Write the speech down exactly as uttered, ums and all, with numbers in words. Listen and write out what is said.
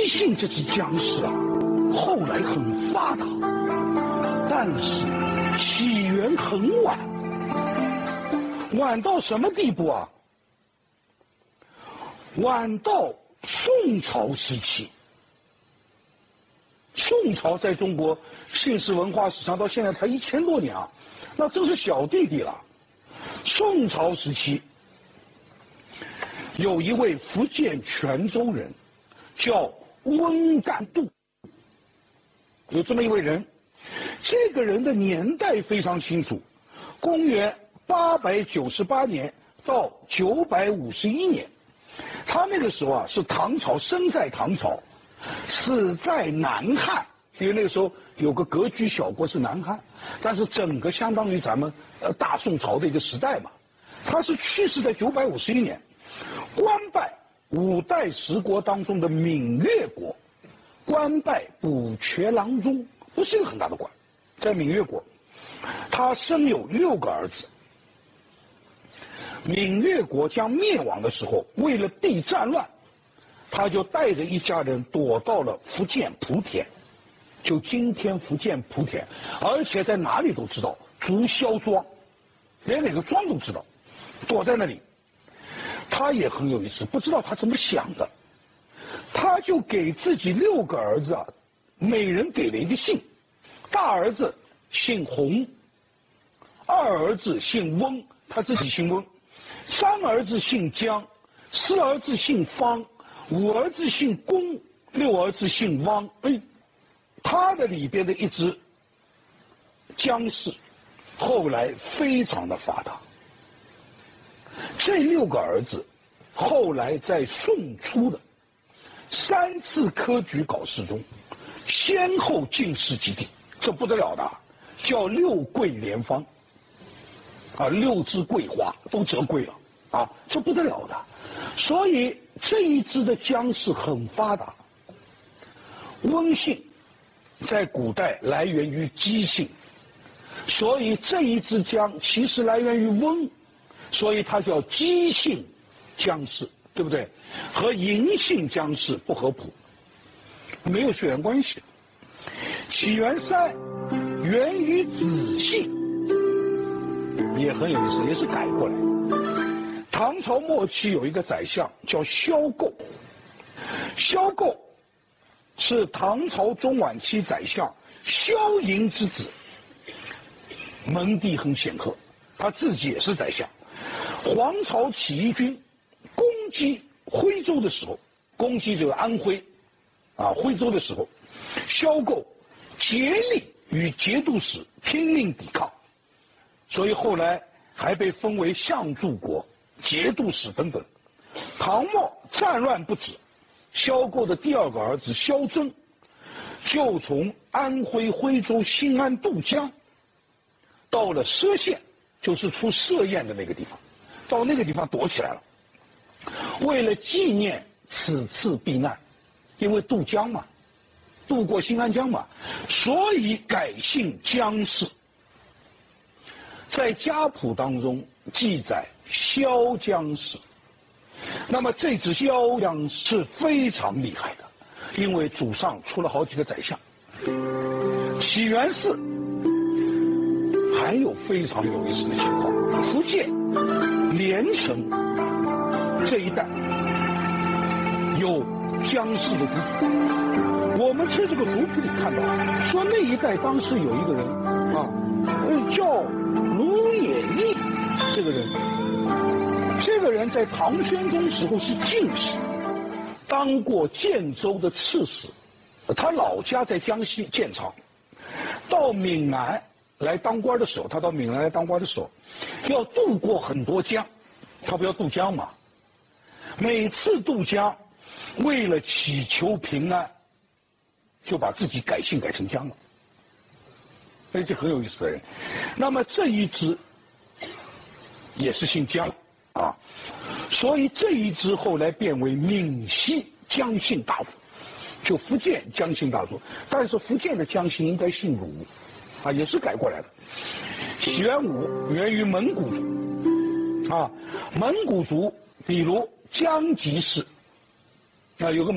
姓这支姜氏啊，后来很发达，但是起源很晚，晚到什么地步啊？晚到宋朝时期。宋朝在中国姓氏文化史上到现在才一千多年啊，那真是小弟弟了。宋朝时期，有一位福建泉州人，叫温干度，有这么一位人，这个人的年代非常清楚，公元八百九十八年到九百五十一年，他那个时候啊是唐朝，生在唐朝，死在南汉，因为那个时候有个割据小国是南汉，但是整个相当于咱们呃大宋朝的一个时代嘛。他是去世在九百五十一年，官拜五代十国当中的闽越国，官拜补阙郎中，不是一个很大的官，在闽越国，他生有六个儿子。闽越国将灭亡的时候，为了避战乱，他就带着一家人躲到了福建莆田，就今天福建莆田，而且在哪里都知道，竹箫庄，连哪个庄都知道，躲在那里。他也很有意思，不知道他怎么想的，他就给自己六个儿子啊，每人给了一个姓，大儿子姓洪，二儿子姓翁，他自己姓翁，三儿子姓姜，四儿子姓方，五儿子姓公，六儿子姓汪。哎，他的里边的一支姜氏，后来非常的发达。这六个儿子，后来在宋初的三次科举考试中，先后进士及第，这不得了的，叫六桂连芳。啊，六枝桂花都折桂了，啊，这不得了的。所以这一支的姜氏很发达。温姓在古代来源于姬姓，所以这一支姜其实来源于温，所以它叫姬姓姜氏，对不对？和嬴姓姜氏不合谱，没有血缘关系。起源三源于子姓，也很有意思，也是改过来。唐朝末期有一个宰相叫萧构，萧构是唐朝中晚期宰相萧绎之子，门第很显赫，他自己也是宰相。黄巢起义军攻击徽州的时候，攻击这个安徽啊徽州的时候，萧构竭力与节度使拼命抵抗，所以后来还被封为相助国、节度使等等。唐末战乱不止，萧构的第二个儿子萧征就从安徽徽州新安渡江，到了歙县，就是出歙宴的那个地方，到那个地方躲起来了。为了纪念此次避难，因为渡江嘛，渡过新安江嘛，所以改姓姜氏。在家谱当中记载萧姜氏，那么这支萧姜是非常厉害的，因为祖上出了好几个宰相。起源四还有非常有意思的情况，福建连城这一带有姜氏的族谱。我们从这个族谱里看到，说那一带当时有一个人啊，呃，叫卢也义，这个人，这个人在唐宣宗时候是进士，当过建州的刺史，他老家在江西建昌，到闽南来当官的时候，他到闽南来当官的时候，要渡过很多江，他不要渡江嘛，每次渡江，为了祈求平安，就把自己改姓改成姜了。所以这很有意思的人。那么这一支也是姓姜啊，所以这一支后来变为闽西姜姓大族，就福建姜姓大族，但是福建的姜姓应该姓鲁啊，也是改过来的。起源五源于蒙古族啊，蒙古族比如江吉氏啊，有个